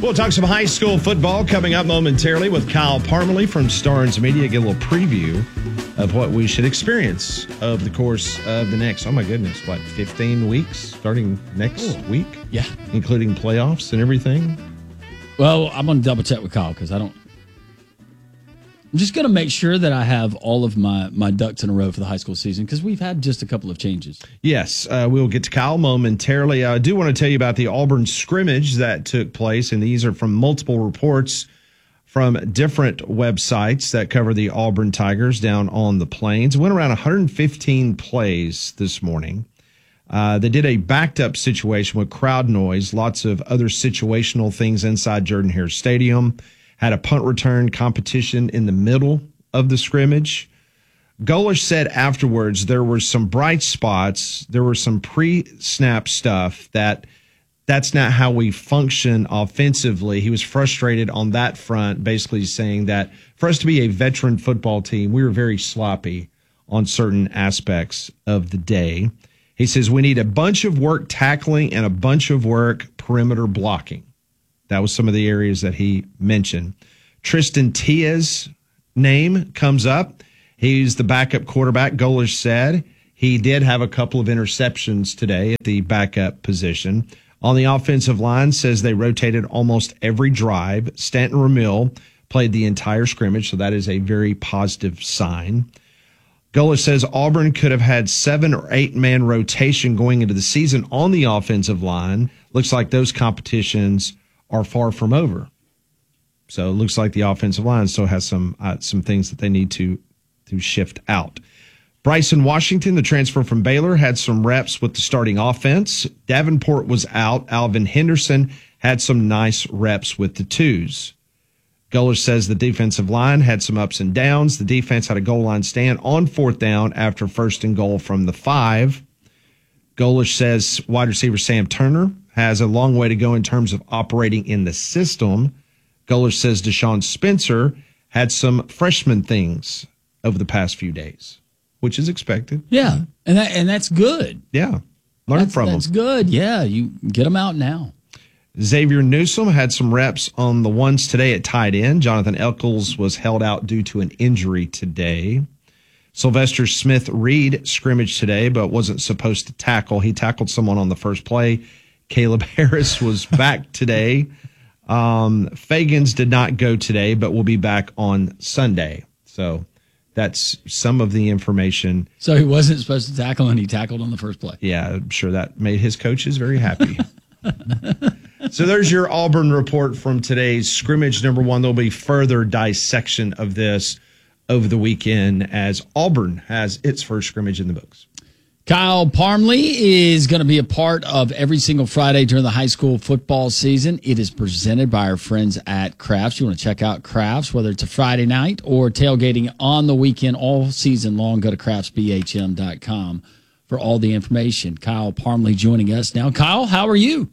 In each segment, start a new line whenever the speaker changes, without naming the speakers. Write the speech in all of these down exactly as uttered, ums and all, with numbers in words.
We'll talk some high school football coming up momentarily with Kyle Parmalee from Starnes Media. Get a little preview of what we should experience over the course of the next, oh my goodness, what, fifteen weeks starting next Ooh. week?
Yeah.
Including playoffs and everything?
Well, I'm going to double check with Kyle because I don't. I'm just going to make sure that I have all of my, my ducks in a row for the high school season because we've had just a couple of changes.
Yes, uh, we'll get to Kyle momentarily. I do want to tell you about the Auburn scrimmage that took place, and these are from multiple reports from different websites that cover the Auburn Tigers down on the Plains. Went around one hundred fifteen plays this morning. Uh, they did a backed-up situation with crowd noise, lots of other situational things inside Jordan-Hare Stadium. Had a punt return competition in the middle of the scrimmage. Golesh said afterwards there were some bright spots. There were some pre-snap stuff that that's not how we function offensively. He was frustrated on that front, basically saying that for us to be a veteran football team, we were very sloppy on certain aspects of the day. He says we need a bunch of work tackling and a bunch of work perimeter blocking. That was some of the areas that he mentioned. Tristan Tia's name comes up. He's the backup quarterback, Golesh said. He did have a couple of interceptions today at the backup position. On the offensive line, says they rotated almost every drive. Stanton Ramil played the entire scrimmage, so that is a very positive sign. Golesh says Auburn could have had seven or eight man rotation going into the season on the offensive line. Looks like those competitions are far from over. So it looks like the offensive line still has some uh, some things that they need to to shift out. Bryson Washington, the transfer from Baylor, had some reps with the starting offense. Davenport was out. Alvin Henderson had some nice reps with the twos. Golesh says the defensive line had some ups and downs. The defense had a goal line stand on fourth down after first and goal from the five. Golesh says wide receiver Sam Turner has a long way to go in terms of operating in the system. Golesh says Deshaun Spencer had some freshman things over the past few days, which is expected.
Yeah, and that, and that's good.
Yeah, learn
that's,
from
that's
them.
That's good. Yeah, you get them out now.
Xavier Newsome had some reps on the ones today at tight end. Jonathan Eccles was held out due to an injury today. Sylvester Smith-Reed scrimmaged today, but wasn't supposed to tackle. He tackled someone on the first play. Caleb Harris was back today. Um, Fagans did not go today, but will be back on Sunday. So that's some of the information.
So he wasn't supposed to tackle, and he tackled on the first play.
Yeah, I'm sure that made his coaches very happy. So there's your Auburn report from today's scrimmage number one. There'll be further dissection of this over the weekend as Auburn has its first scrimmage in the books.
Kyle Parmalee is going to be a part of every single Friday during the high school football season. It is presented by our friends at Crafts. You want to check out Crafts, whether it's a Friday night or tailgating on the weekend all season long, go to crafts b h m dot com for all the information. Kyle Parmalee joining us now. Kyle, how are you?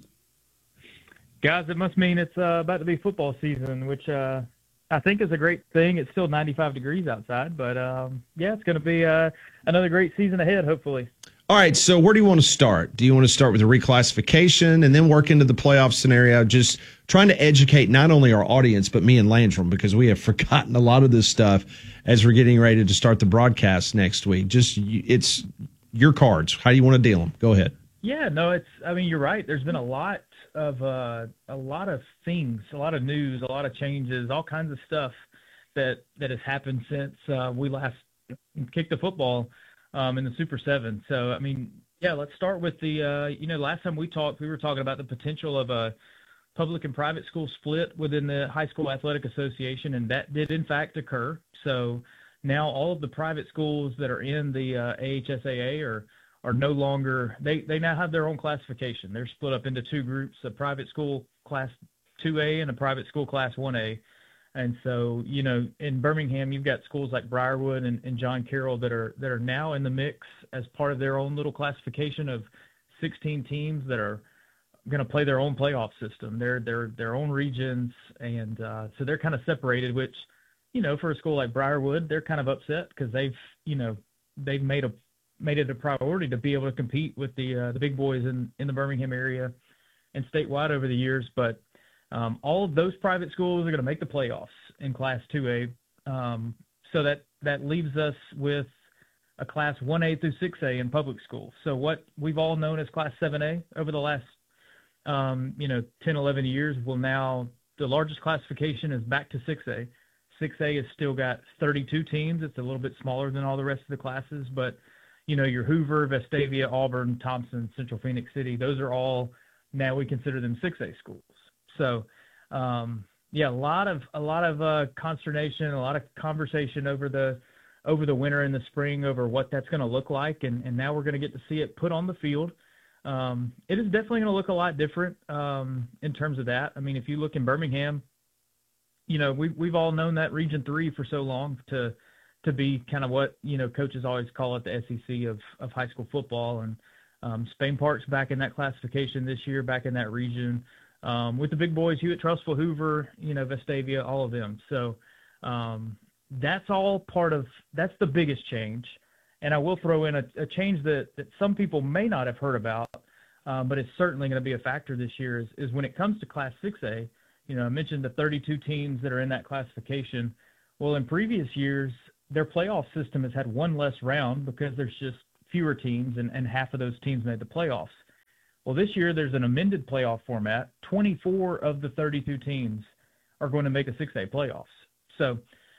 Guys, it must mean it's uh, about to be football season, which uh, I think is a great thing. It's still ninety-five degrees outside, but um, yeah, it's going to be uh, another great season ahead, hopefully.
All right, so where do you want to start? Do you want to start with the reclassification and then work into the playoff scenario? Just trying to educate not only our audience, but me and Landrum, because we have forgotten a lot of this stuff as we're getting ready to start the broadcast next week. Just, it's your cards. How do you want to deal them? Go ahead.
Yeah, no, it's, I mean, you're right. There's been a lot of, uh, a lot of things, a lot of news, a lot of changes, all kinds of stuff that, that has happened since uh, we last kicked the football Um, in the Super Seven. So, I mean, yeah, let's start with the, uh, you know, last time we talked, we were talking about the potential of a public and private school split within the High School Athletic Association, and that did in fact occur. So now all of the private schools that are in the uh, A H S A A are, are no longer, they, they now have their own classification. They're split up into two groups, a private school class two A and a private school class one A. And so, you know, in Birmingham, you've got schools like Briarwood and, and John Carroll that are that are now in the mix as part of their own little classification of sixteen teams that are going to play their own playoff system. They're they're their own regions, and uh, so they're kind of separated. Which, you know, for a school like Briarwood, they're kind of upset because they've you know they've made a made it a priority to be able to compete with the uh, the big boys in in the Birmingham area and statewide over the years, but. Um, all of those private schools are going to make the playoffs in Class two A. Um, so that, that leaves us with a Class one A through six A in public schools. So what we've all known as Class seven A over the last, um, you know, ten, eleven years will now, the largest classification is back to six A. six A has still got thirty-two teams. It's a little bit smaller than all the rest of the classes, but, you know, your Hoover, Vestavia, Auburn, Thompson, Central Phoenix City, those are all, now we consider them six A schools. So, um, yeah, a lot of, a lot of uh, consternation, a lot of conversation over the, over the winter and the spring over what that's going to look like. And, and now we're going to get to see it put on the field. Um, it is definitely going to look a lot different um, in terms of that. I mean, if you look in Birmingham, you know, we've, we've all known that Region three for so long to, to be kind of what, you know, coaches always call it the S E C of, of high school football. And um, Spain Park's back in that classification this year, back in that region um, with the big boys, Hewitt, Trussville, Hoover, you know, Vestavia, all of them. So um, that's all part of, that's the biggest change. And I will throw in a, a change that, that some people may not have heard about, um, but it's certainly going to be a factor this year is, is when it comes to Class six A. You know, I mentioned the thirty-two teams that are in that classification. Well, in previous years, their playoff system has had one less round because there's just fewer teams, and, and half of those teams made the playoffs. Well, this year there's an amended playoff format. twenty-four of the thirty-two teams are going to make a six A playoffs. So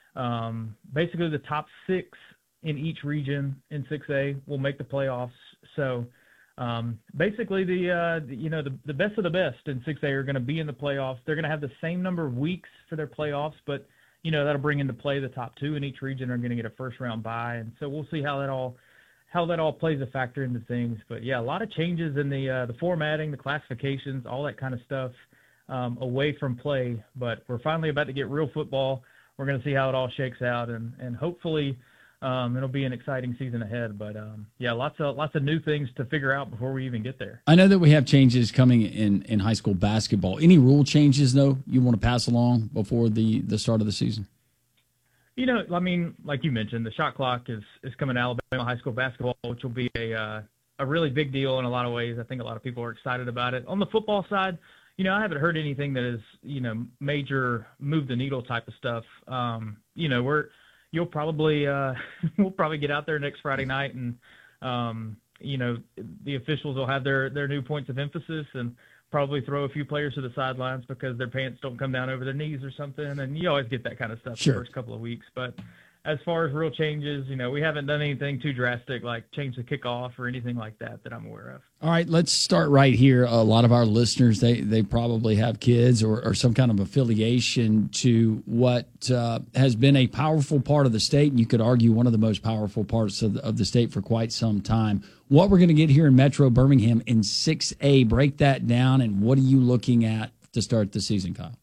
um, basically the top six in each region in six A will make the playoffs. So um, basically the, uh, the, you know, the, the best of the best in six A are going to be in the playoffs. They're going to have the same number of weeks for their playoffs, but, you know, that'll bring into play the top two in each region are going to get a first round bye. And so we'll see how that all, how that all plays a factor into things. But yeah, a lot of changes in the, uh, the formatting, the classifications, all that kind of stuff um, away from play, but we're finally about to get real football. We're going to see how it all shakes out, and, and hopefully, Um, it'll be an exciting season ahead, but um, yeah, lots of lots of new things to figure out before we even get there.
I know that we have changes coming in, in high school basketball. Any rule changes, though, you want to pass along before the, the start of the season?
You know, I mean, like you mentioned, the shot clock is, is coming to Alabama high school basketball, which will be a uh, a really big deal in a lot of ways. I think a lot of people are excited about it. On the football side, you know, I haven't heard anything that is, you know, major move the needle type of stuff. Um, you know, we're You'll probably uh, we'll probably get out there next Friday night, and um, you know the officials will have their, their new points of emphasis, and probably throw a few players to the sidelines because their pants don't come down over their knees or something. And you always get that kind of stuff
Sure.
the first couple of weeks. But as far as real changes, you know, we haven't done anything too drastic like change the kickoff or anything like that that I'm aware of.
All right, let's start right here. A lot of our listeners, they they probably have kids or, or some kind of affiliation to what uh, has been a powerful part of the state, and you could argue one of the most powerful parts of the, of the state for quite some time. What we're going to get here in Metro Birmingham in six A, break that down, and what are you looking at to start the season, Kyle?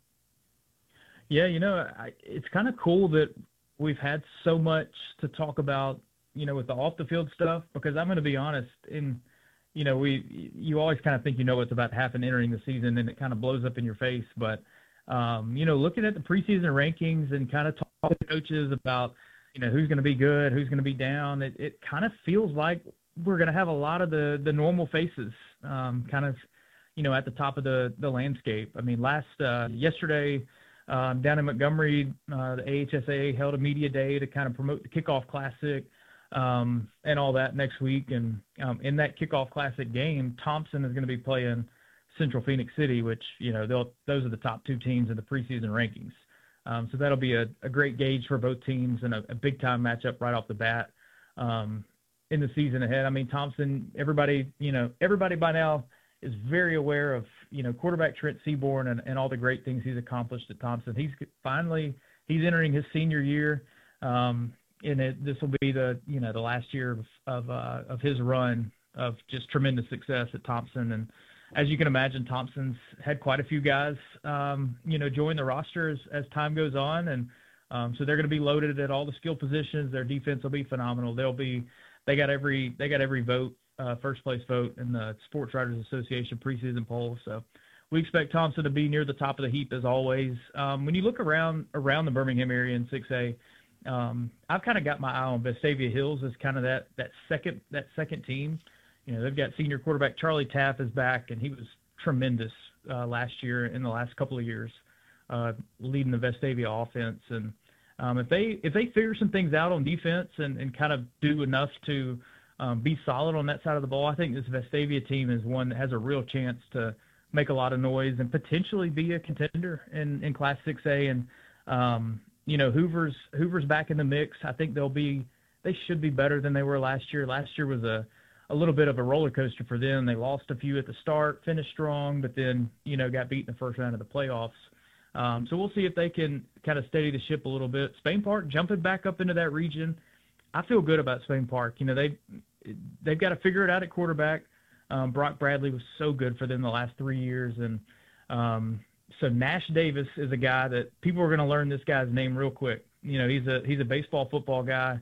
Yeah, you know, I, it's kind of cool that we've had so much to talk about, you know, with the off the field stuff, because I'm going to be honest, in, you know, we, you always kind of think you know what's about to happen entering the season, and it kind of blows up in your face. But, um, you know, looking at the preseason rankings and kind of talking to coaches about, you know, who's going to be good, who's going to be down, it, it kind of feels like we're going to have a lot of the, the normal faces um, kind of, you know, at the top of the, the landscape. I mean, last, uh, yesterday, Um, down in Montgomery, uh, the A H S A held a media day to kind of promote the Kickoff Classic um, and all that next week. And um, in that Kickoff Classic game, Thompson is going to be playing Central Phoenix City, which, you know, they'll, those are the top two teams in the preseason rankings. Um, so that'll be a, a great gauge for both teams and a, a big-time matchup right off the bat um, in the season ahead. I mean, Thompson, everybody, you know, everybody by now is very aware of, you know, quarterback Trent Seaborn and, and all the great things he's accomplished at Thompson. He's finally, he's entering his senior year. Um, and it, this will be the, you know, the last year of, of, uh, of his run of just tremendous success at Thompson. And as you can imagine, Thompson's had quite a few guys, um, you know, join the roster as, as time goes on. And um, so they're going to be loaded at all the skill positions. Their defense will be phenomenal. They'll be, they got every, they got every vote. Uh, first place vote in the Sports Writers Association preseason poll. So we expect Thompson to be near the top of the heap as always. Um, when you look around around the Birmingham area in six A, um, I've kind of got my eye on Vestavia Hills as kind of that that second that second team. You know, they've got senior quarterback Charlie Taff is back, and he was tremendous uh, last year in the last couple of years, uh, leading the Vestavia offense. And um, if they if they figure some things out on defense and, and kind of do enough to um, be solid on that side of the ball, I think this Vestavia team is one that has a real chance to make a lot of noise and potentially be a contender in, in Class six A. And um, you know, Hoover's Hoover's back in the mix. I think they'll be they should be better than they were last year. Last year was a a little bit of a roller coaster for them. They lost a few at the start, finished strong, but then, you know, got beat in the first round of the playoffs. Um, so we'll see if they can kind of steady the ship a little bit. Spain Park jumping back up into that region. I feel good about Spain Park. You know, they they've got to figure it out at quarterback. Um, Brock Bradley was so good for them the last three years. And um, so Nash Davis is a guy that people are going to learn this guy's name real quick. You know, he's a, he's a baseball football guy.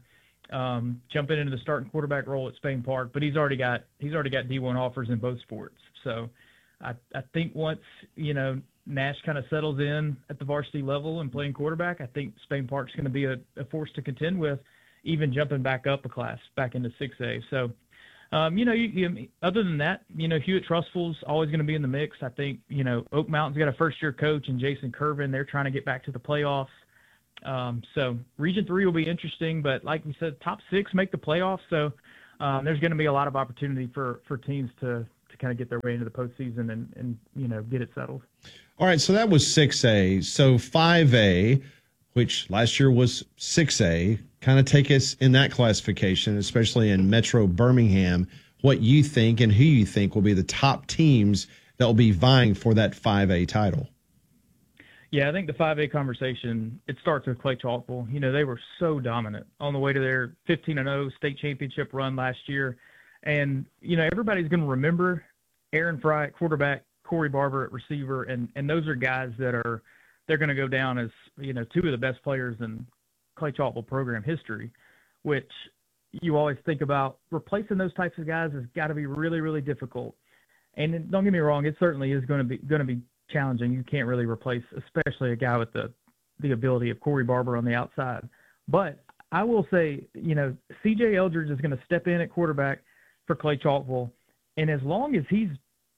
Um, jumping into the starting quarterback role at Spain Park, but he's already got he's already got D one offers in both sports. So I, I think once, you know, Nash kind of settles in at the varsity level and playing quarterback, I think Spain Park's going to be a, a force to contend with, even jumping back up a class back into six A. So, um, you know, you, you, other than that, you know, Hewitt Trustful's always going to be in the mix. I think, you know, Oak Mountain's got a first-year coach and Jason Curvin. They're trying to get back to the playoffs. Um, so Region three will be interesting, but like we said, top six make the playoffs. So um, there's going to be a lot of opportunity for, for teams to, to kind of get their way into the postseason and, and, you know, get it settled.
All right. So that was six A. So five A, which last year was six A, kind of take us in that classification, especially in Metro Birmingham, what you think and who you think will be the top teams that will be vying for that five A title.
Yeah, I think the five A conversation, it starts with Clay Chalkville. You know, they were so dominant on the way to their fifteen and oh state championship run last year. And, you know, everybody's going to remember Aaron Fry at quarterback, Corey Barber at receiver, and, and those are guys that are – they're going to go down as, you know, two of the best players in Clay Chalkville program history, which you always think about replacing those types of guys has got to be really, really difficult. And don't get me wrong, it certainly is going to be going to be challenging. You can't really replace, especially a guy with the the ability of Corey Barber on the outside. But I will say, you know, C J Eldridge is going to step in at quarterback for Clay Chalkville, and as long as he's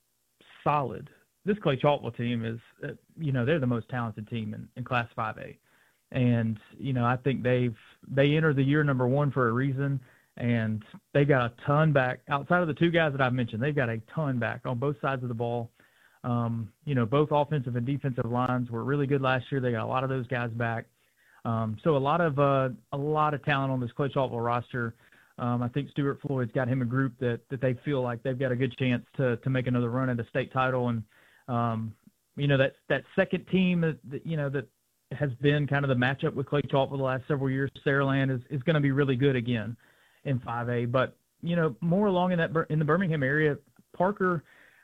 solid, this Clay Chalkville team is, uh, you know, they're the most talented team in, in Class five A. And, you know, I think they've they entered the year number one for a reason, and they got a ton back. Outside of the two guys that I've mentioned, they've got a ton back on both sides of the ball. Um, you know, both offensive and defensive lines were really good last year. They got a lot of those guys back. Um, so a lot of uh, a lot of talent on this Clay Chalkville roster. Um, I think Stuart Floyd's got him a group that, that they feel like they've got a good chance to to make another run at the state title. And um, you know, that that second team that, that you know that has been kind of the matchup with Clay Chalkville the last several years, Saraland, is is going to be really good again in five A. But you know, more along in that in the Birmingham area, Parker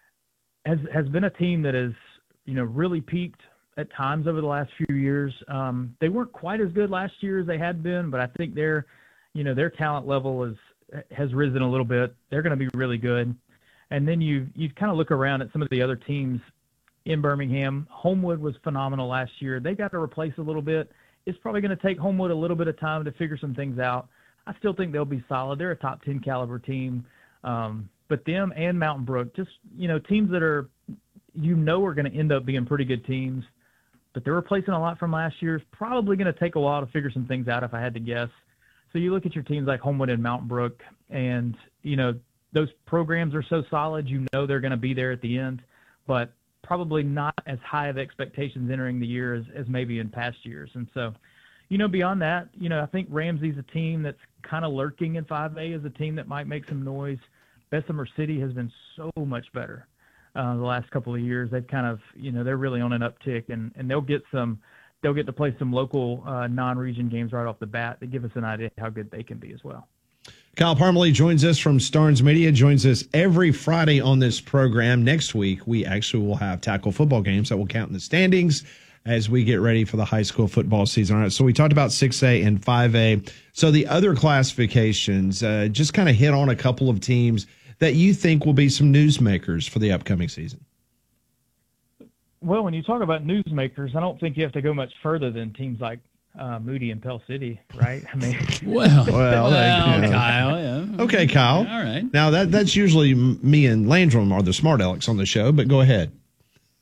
has has been a team that has, you know, really peaked at times over the last few years. Um, they weren't quite as good last year as they had been, but I think their, you know, their talent level is has risen a little bit. They're going to be really good. And then you you kind of look around at some of the other teams in Birmingham. Homewood was phenomenal last year. They got to replace a little bit. It's probably going to take Homewood a little bit of time to figure some things out. I still think they'll be solid. They're a top ten caliber team. Um, But them and Mountain Brook, just, you know, teams that are, you know, are going to end up being pretty good teams, but they're replacing a lot from last year. It's probably going to take a while to figure some things out, if I had to guess. So you look at your teams like Homewood and Mountain Brook, and, you know, those programs are so solid, you know they're going to be there at the end, but probably not as high of expectations entering the year as, as maybe in past years. And so, you know, beyond that, you know, I think Ramsey's a team that's kind of lurking in five A as a team that might make some noise. Bessemer City has been so much better uh, the last couple of years. They've kind of, you know, they're really on an uptick, and, and they'll get some, they'll get to play some local uh, non-region games right off the bat that give us an idea how good they can be as well.
Kyle Parmalee joins us from Starnes Media, joins us every Friday on this program. Next week, we actually will have tackle football games that will count in the standings as we get ready for the high school football season. All right, so we talked about six A and five A. So the other classifications, uh, just kind of hit on a couple of teams that you think will be some newsmakers for the upcoming season.
Well, when you talk about newsmakers, I don't think you have to go much further than teams like uh, Moody and Pell City, right? I mean,
well,
well,
well
you know.
Kyle, yeah.
Okay, Kyle.
All right.
Now that that's usually me and Landrum are the smart Alex on the show, but go ahead.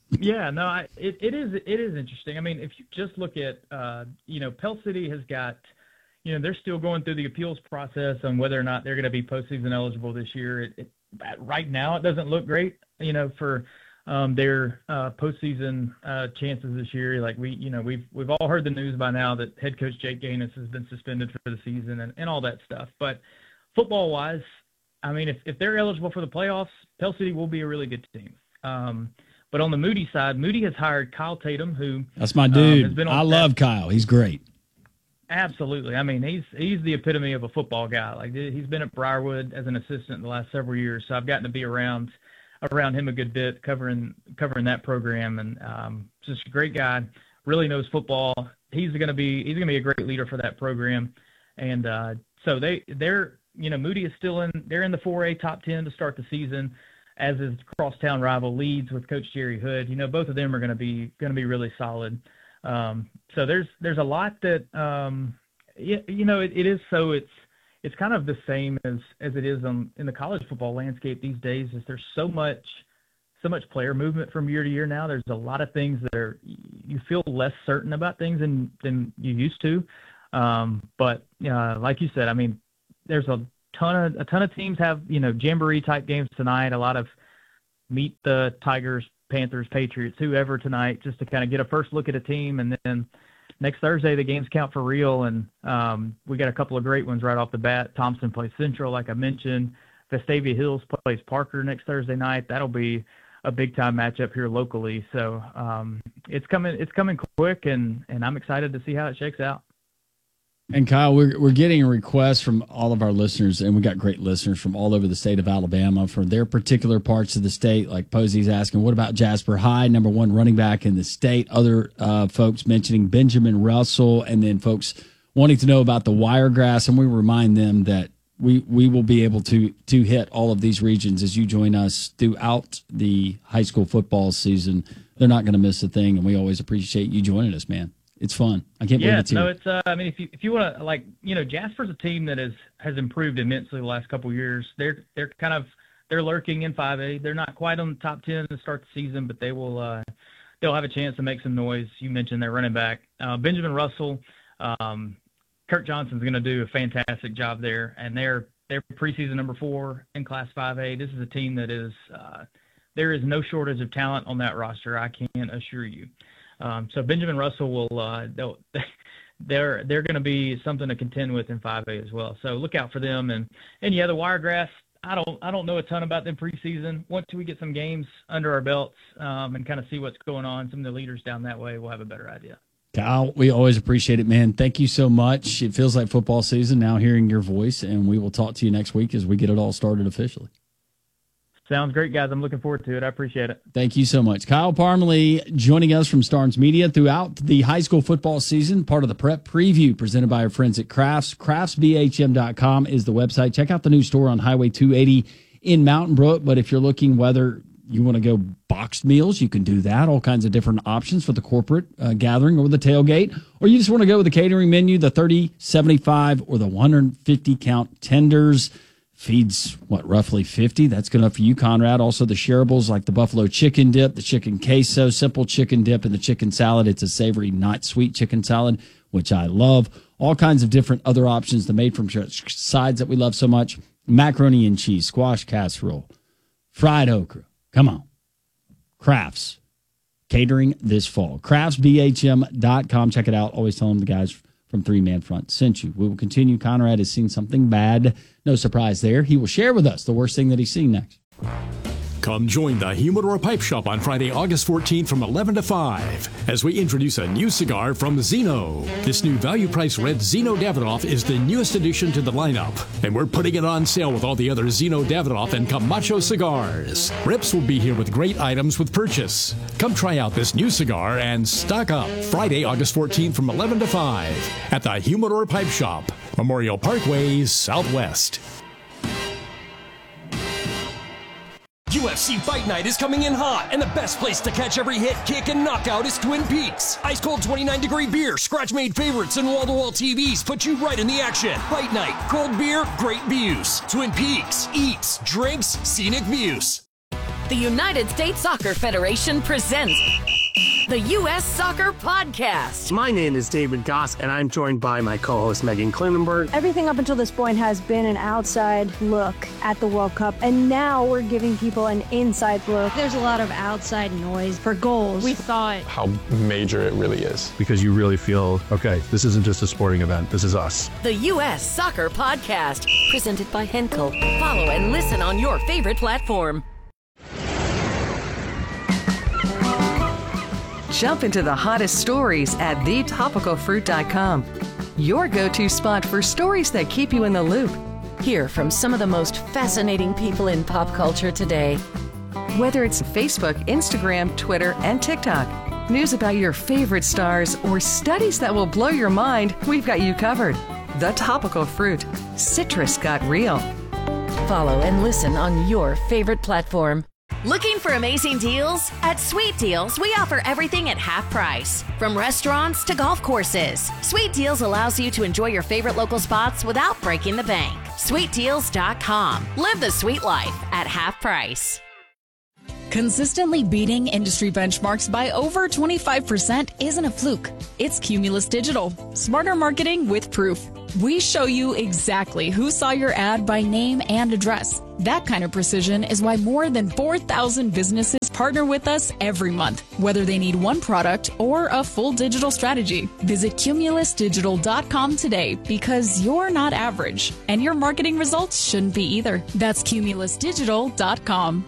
Yeah, no, I, it, it is it is interesting. I mean, if you just look at, uh, you know, Pell City has got, you know, they're still going through the appeals process on whether or not they're going to be postseason eligible this year. It, it, right now, it doesn't look great, you know, for um, their uh, postseason uh, chances this year. Like we, you know, we've we've all heard the news by now that head coach Jake Gaines has been suspended for the season and, and all that stuff. But football wise, I mean, if, if they're eligible for the playoffs, Pell City will be a really good team. Um, But on the Moody side, Moody has hired Kyle Tatum, who
that's my dude.
Um, has been on
I love Kyle. He's great.
Absolutely. I mean, he's he's the epitome of a football guy. Like he's been at Briarwood as an assistant the last several years, so I've gotten to be around around him a good bit, covering covering that program, and um, just a great guy. Really knows football. He's going to be he's going to be a great leader for that program, and uh, so they they're you know Moody is still in they're in the four A top ten to start the season, as is crosstown rival Leeds with Coach Jerry Hood. You know, both of them are going to be going to be really solid. Um, so there's there's a lot that um, you, you know it, it is so it's it's kind of the same as as it is on, in the college football landscape these days. Is there's so much so much player movement from year to year now. There's a lot of things that are you feel less certain about things than than you used to. Um, but uh, like you said, I mean, there's a ton of a ton of teams have you know jamboree type games tonight. A lot of meet the Tigers, Panthers, Patriots, whoever tonight, just to kind of get a first look at a team. And then next Thursday the games count for real, and um, we got a couple of great ones right off the bat. Thompson plays Central, like I mentioned. Vestavia Hills plays Parker next Thursday night. That'll be a big time matchup here locally. So um, it's coming it's coming quick, and and I'm excited to see how it shakes out.
And Kyle, we're we're getting a request from all of our listeners, and we got great listeners from all over the state of Alabama for their particular parts of the state. Like Posey's asking, what about Jasper High, number one running back in the state? Other uh, folks mentioning Benjamin Russell, and then folks wanting to know about the Wiregrass. And we remind them that we we will be able to to hit all of these regions as you join us throughout the high school football season. They're not going to miss a thing, and we always appreciate you joining us, man. It's fun. I can't
yeah,
believe it's here.
no, it's. Uh, I mean, if you if you want to, like, you know, Jasper's a team that has has improved immensely the last couple of years. They're they're kind of they're lurking in five A. They're not quite on the top ten to start the season, but they will. Uh, they'll have a chance to make some noise. You mentioned their running back, uh, Benjamin Russell. Um, Kirk Johnson's going to do a fantastic job there, and they're they're preseason number four in Class five A. This is a team that is. Uh, there is no shortage of talent on that roster, I can assure you. Um, so Benjamin Russell will uh, they'll, they're they're going to be something to contend with in five A as well. So look out for them. And and yeah, the Wiregrass. I don't I don't know a ton about them preseason. Once we get some games under our belts um, and kind of see what's going on, some of the leaders down that way, we'll have a better idea.
Kyle, we always appreciate it, man. Thank you so much. It feels like football season now, hearing your voice, and we will talk to you next week as we get it all started officially.
Sounds great, guys. I'm looking forward to it. I appreciate it.
Thank you so much. Kyle Parmalee joining us from Starnes Media throughout the high school football season, part of the Prep Preview presented by our friends at Crafts. crafts b h m dot com is the website. Check out the new store on Highway two eighty in Mountain Brook. But if you're looking whether you want to go boxed meals, you can do that. All kinds of different options for the corporate uh, gathering or the tailgate. Or you just want to go with the catering menu, the thirty, seventy-five, or the one hundred fifty count tenders. Feeds, what, roughly fifty? That's good enough for you, Conrad. Also, the shareables like the buffalo chicken dip, the chicken queso, simple chicken dip, and the chicken salad. It's a savory, not sweet chicken salad, which I love. All kinds of different other options, the made from sides that we love so much. Macaroni and cheese, squash casserole, fried okra. Come on. Crafts. Catering this fall. crafts b h m dot com. Check it out. Always tell them the guys from Three Man Front sent you. We will continue. Conrad has seen something bad. No surprise there. He will share with us the worst thing that he's seen next.
Come join the Humidor Pipe Shop on Friday, August fourteenth from eleven to five as we introduce a new cigar from Zeno. This new value-priced red Zeno Davidoff is the newest addition to the lineup, and we're putting it on sale with all the other Zeno Davidoff and Camacho cigars. Rips will be here with great items with purchase. Come try out this new cigar and stock up Friday, August fourteenth from eleven to five at the Humidor Pipe Shop, Memorial Parkway, Southwest.
U F C Fight Night is coming in hot, and the best place to catch every hit, kick, and knockout is Twin Peaks. Ice cold twenty-nine degree beer, scratch-made favorites, and wall-to-wall T Vs put you right in the action. Fight Night, cold beer, great views. Twin Peaks, eats, drinks, scenic views.
The United States Soccer Federation presents the U S Soccer Podcast.
My name is David Goss, and I'm joined by my co-host Megan Klinenberg.
Everything up until this point has been an outside look at the World Cup, and now we're giving people an inside look.
There's a lot of outside noise for goals.
We thought
how major it really is.
Because you really feel, okay, this isn't just a sporting event, this is us.
The U S Soccer Podcast, presented by Henkel. Follow and listen on your favorite platform. Jump into the hottest stories at the topical fruit dot com. Your go-to spot for stories that keep you in the loop. Hear from some of the most fascinating people in pop culture today. Whether it's Facebook, Instagram, Twitter, and TikTok, news about your favorite stars, or studies that will blow your mind, we've got you covered. The Topical Fruit. Citrus got real. Follow and listen on your favorite platform.
Looking for amazing deals? At Sweet Deals, we offer everything at half price. From restaurants to golf courses, Sweet Deals allows you to enjoy your favorite local spots without breaking the bank. sweet deals dot com. Live the sweet life at half price.
Consistently beating industry benchmarks by over twenty-five percent isn't a fluke. It's Cumulus Digital. Smarter marketing with proof. We show you exactly who saw your ad by name and address. That kind of precision is why more than four thousand businesses partner with us every month, whether they need one product or a full digital strategy. Visit cumulus digital dot com today, because you're not average, and your marketing results shouldn't be either. That's cumulus digital dot com.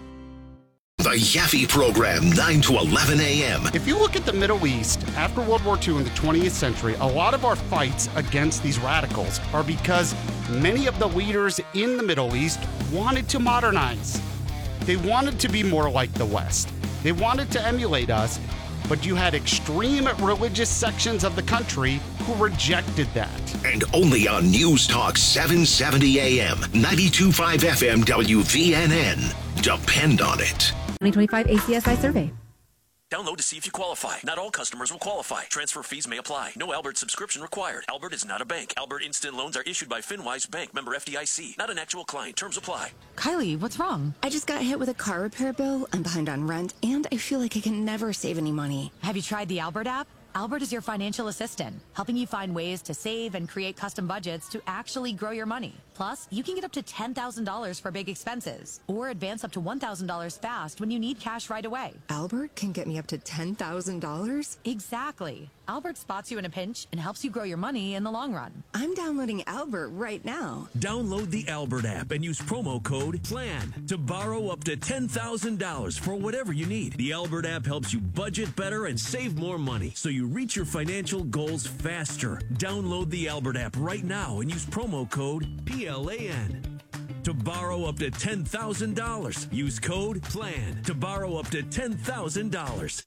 The Yaffe Program, nine to eleven a.m.
If you look at the Middle East, after World War Two in the twentieth century, a lot of our fights against these radicals are because many of the leaders in the Middle East wanted to modernize. They wanted to be more like the West. They wanted to emulate us, but you had extreme religious sections of the country who rejected that.
And only on News Talk seven seventy a.m., ninety-two point five F M W V N N. Depend on it.
twenty twenty-five A C S I survey.
Download to see if you qualify. Not all customers will qualify. Transfer fees may apply. No Albert subscription required. Albert is not a bank. Albert Instant Loans are issued by FinWise Bank, member F D I C. Not an actual client. Terms apply.
Kylie, what's wrong? I just got hit with a car repair bill. I'm behind on rent, and I feel like I can never save any money.
Have you tried the Albert app? Albert is your financial assistant, helping you find ways to save and create custom budgets to actually grow your money. Plus, you can get up to ten thousand dollars for big expenses, or advance up to one thousand dollars fast when you need cash right away.
Albert can get me up to ten thousand dollars?
Exactly. Albert spots you in a pinch and helps you grow your money in the long run.
I'm downloading Albert right now.
Download the Albert app and use promo code PLAN to borrow up to ten thousand dollars for whatever you need. The Albert app helps you budget better and save more money, so you reach your financial goals faster. Download the Albert app right now and use promo code P L A N to borrow up to ten thousand dollars. Use code PLAN to borrow up to ten thousand dollars.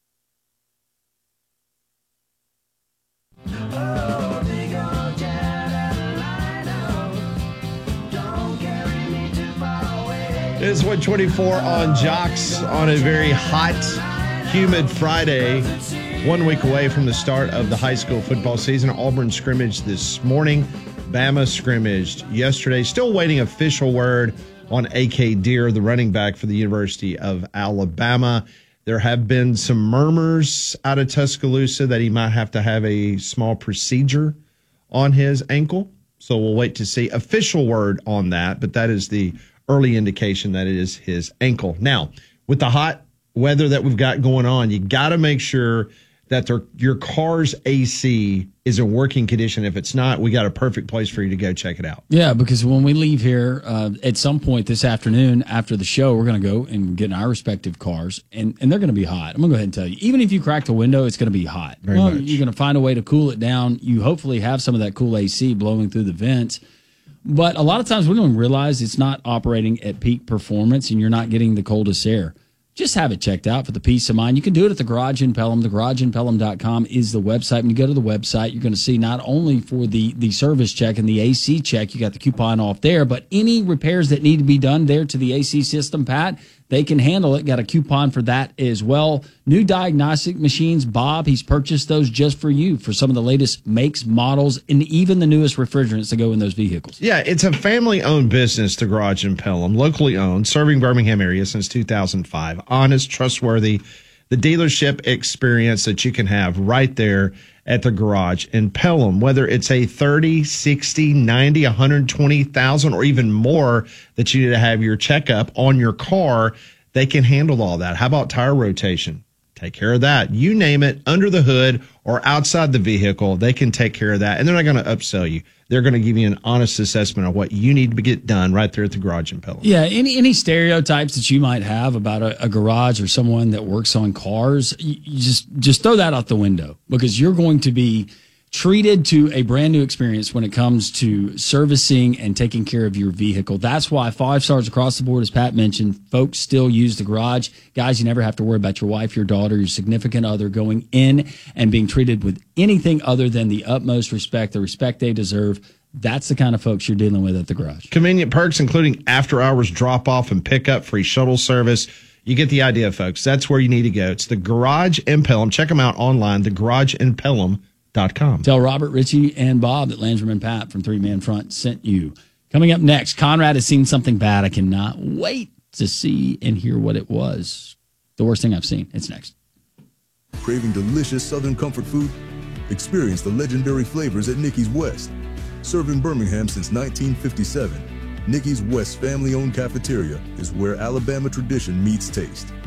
It is one twenty-four on Jocks on a very hot, humid Friday, one week away from the start of the high school football season. Auburn scrimmaged this morning. Bama scrimmaged yesterday. Still waiting official word on A K Deer, the running back for the University of Alabama. There have been some murmurs out of Tuscaloosa that he might have to have a small procedure on his ankle. So we'll wait to see official word on that. But that is the early indication that it is his ankle. Now, with the hot weather that we've got going on, you got to make sure that their, your car's A C is in working condition. If it's not, we got a perfect place for you to go check it out.
Yeah, because when we leave here uh, at some point this afternoon after the show, we're going to go and get in our respective cars, and, and they're going to be hot. I'm going to go ahead and tell you, even if you crack the window, it's going to be hot.
Very
well,
much.
You're going to find a way to cool it down. You hopefully have some of that cool A C blowing through the vents. But a lot of times we don't realize it's not operating at peak performance and you're not getting the coldest air. Just have it checked out for the peace of mind. You can do it at the Garage in Pelham. The garage in pelham dot com is the website. When you go to the website, you're going to see not only for the, the service check and the A C check, you got the coupon off there, but any repairs that need to be done there to the A C system, Pat, they can handle it. Got a coupon for that as well. New diagnostic machines. Bob, he's purchased those just for you for some of the latest makes, models, and even the newest refrigerants to go in those vehicles.
Yeah, it's a family-owned business, the Garage in Pelham, locally owned, serving Birmingham area since two thousand five. Honest, trustworthy, the dealership experience that you can have right there at the Garage in Pelham, whether it's a thirty, sixty, ninety, one hundred twenty thousand or even more that you need to have your checkup on your car, they can handle all that. How about tire rotation? Take care of that. You name it, under the hood or outside the vehicle, they can take care of that. And they're not going to upsell you. They're going to give you an honest assessment of what you need to get done right there at the Garage in Pelham.
Yeah, any any stereotypes that you might have about a, a garage or someone that works on cars, you, you just just throw that out the window, because you're going to be treated to a brand new experience when it comes to servicing and taking care of your vehicle. That's why five stars across the board, as Pat mentioned, folks still use the Garage. Guys, you never have to worry about your wife, your daughter, your significant other going in and being treated with anything other than the utmost respect, the respect they deserve. That's the kind of folks you're dealing with at the Garage.
Convenient perks, including after-hours drop-off and pickup, free shuttle service. You get the idea, folks. That's where you need to go. It's the Garage in Pelham. Check them out online, the garage in pelham dot com.
Tell Robert, Richie, and Bob that Landrum and Pat from Three Man Front sent you. Coming up next, Conrad has seen something bad. I cannot wait to see and hear what it was. The worst thing I've seen. It's next.
Craving delicious Southern comfort food? Experience the legendary flavors at Nicky's West. Serving Birmingham since nineteen fifty-seven, Nicky's West family-owned cafeteria is where Alabama tradition meets taste.